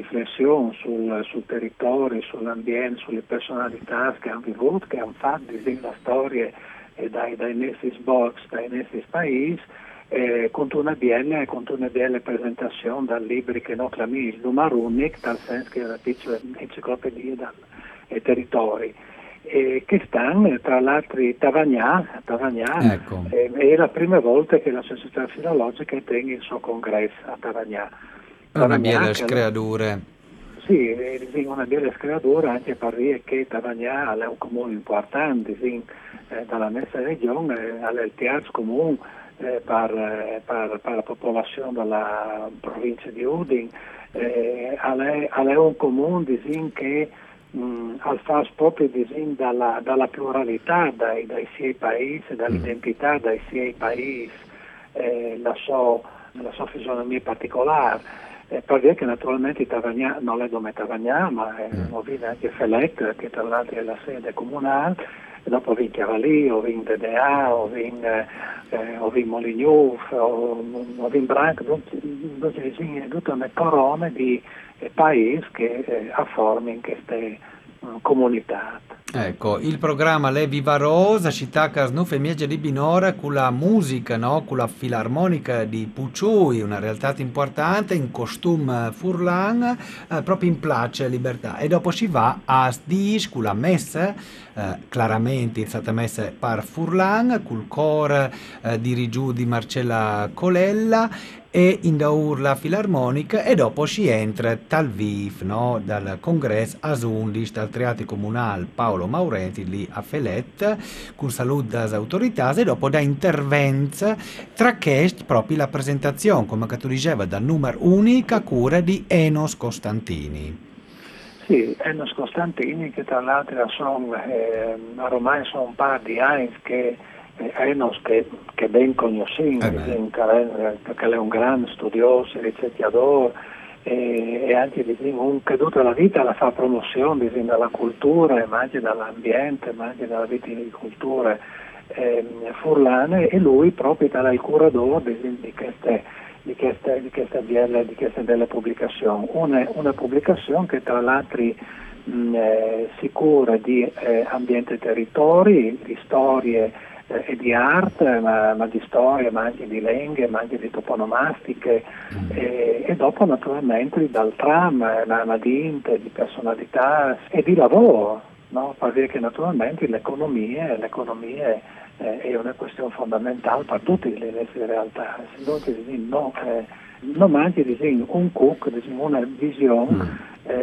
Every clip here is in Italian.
riflessione sul territorio, sull'ambiente, sulle personalità che hanno vissuto, che hanno fatto la storia dai nostri sbocchi, dai nostri paesi, con una bella presentazione dal libro che noi chiamiamo il numero unico, dal senso che è una piccola enciclopedia dei territori. Che stanno tra l'altro Tavagnà Ecco. è la prima volta che la società filologica tiene il suo congresso a Tavagnà. È una Tavagnà bella che screature. sì, è una bella scrittura anche per dire che Tavagnà è un comune importante dalla nostra regione, è il terzo comune per la popolazione della provincia di Udine, è un comune che al fa proprio dalla pluralità dai suoi paesi, dall'identità dai suoi paesi, la sua fisionomia particolare. Per dire che naturalmente Tavagnà non è come Tavagnà, ma ho vinto anche Felette, che tra l'altro è la sede comunale, e dopo ho vinto Chiavalì, ho vinto DDA, ho vinto Molignouf, ho vinto Branco, tutte le corone di paesi che formano queste comunità. Ecco, il programma Le Viva Rosa, città Casnuf e Miege di Binora con la musica, no? Con la filarmonica di Puciui, una realtà importante, in costume Furlan, proprio in place Libertà. E dopo si va a Sdic con la messa, chiaramente è stata messa per Furlan, col coro dirigiù di Marcella Colella e in da urla filarmonica e dopo si entra dal VIF, no? Dal congresso a Sundic, dal Teatro Comunale Paolo Maurenti lì a Felet, con saluto dalle autorità e dopo da intervento tra questi proprio la presentazione, come tu diceva, da numero unica a cura di Enos Costantini. Sì, Enos Costantini che tra l'altro ormai sono un par di anni che Enos che ben conosciamo, perché è un grande studioso, ricercatore e anche che tutta la vita la fa promozione della cultura, ma anche dall'ambiente, ma anche dalla viticoltura furlane e lui proprio era il curatore di queste belle pubblicazioni. Una pubblicazione che tra l'altro si cura di ambiente e territori, di storie e di arte, ma di storia, ma anche di lingue, ma anche di toponomastiche e dopo naturalmente dal tram, ma di inte, di personalità e di lavoro, no? Per dire che naturalmente l'economia è una questione fondamentale per tutte le nostre realtà, se non manchi un cook, una visione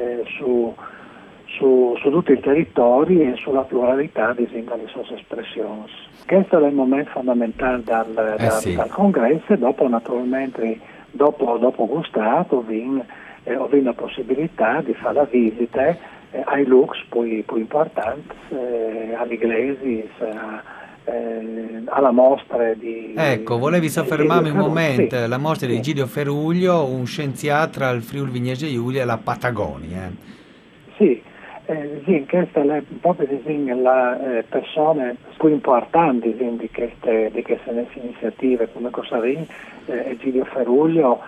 su tutto il territorio e sulla pluralità delle sue espressioni. Questo è il momento fondamentale dal congresso e dopo naturalmente, dopo Gustato, ho avuto la possibilità di fare la visita ai lux più importanti, all'Iglesias, alla mostra di... Ecco, volevi soffermarmi un momento, sì, la mostra di sì. Gidio Feruglio, un scienziato tra il Friuli Vignese Giulia e la Patagonia. Sì, questa è proprio la persone più importanti di queste iniziative, come Cosarin, Egidio Feruglio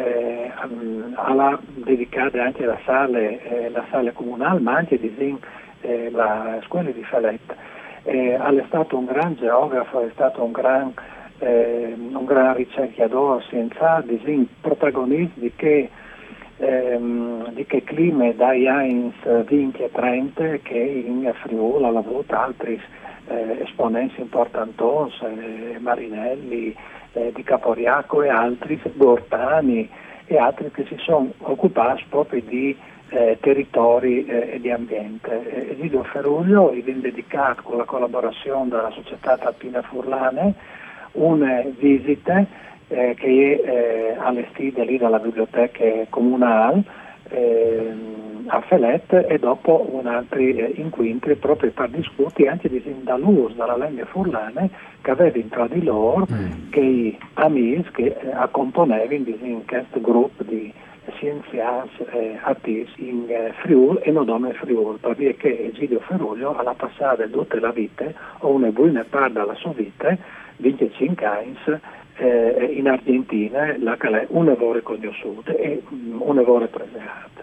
ha dedicato anche la sala comunale, ma anche la scuola di Faletta. È stato un gran geografo, è stato un gran ricercatore scienziato, protagonista di che clima dai anni 20 e 30 che in Friuli ha avuto altri esponenti importanti, Marinelli, di Caporiaco e altri, Gortani e altri che si sono occupati proprio di territori e di ambiente. Egidio Feruglio è dedicato con la collaborazione della Società Alpina Furlane una visita che è allestita lì dalla biblioteca comunale a Felette e dopo un altro incontri proprio per discutere anche dall'uso della lingua furlane che aveva tra di loro che i amici che accomponevano in questo gruppo di scienziati artisti in Friuli e non come Friuli, perché che Egidio Feruglio alla passata tutta la vita o una buona parte della sua vita 25 anni in Argentina, là che è un lavoro conosciuto e un lavoro preservato.